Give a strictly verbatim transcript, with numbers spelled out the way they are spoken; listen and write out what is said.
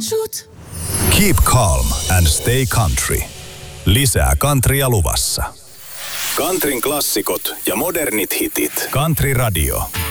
Keep calm and stay country. Lisää countrya luvassa. Countryn klassikot ja modernit hitit. Country Radio.